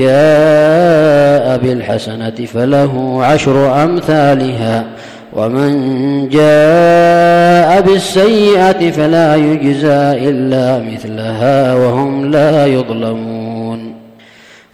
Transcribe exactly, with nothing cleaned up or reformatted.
جاء بالحسنة فله عشر أمثالها ومن جاء بالسيئة فلا يجزى إلا مثلها وهم لا يظلمون